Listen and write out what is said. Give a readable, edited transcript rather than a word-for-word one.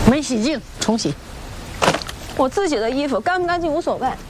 没洗净，重洗。 我自己的衣服干不干净无所谓，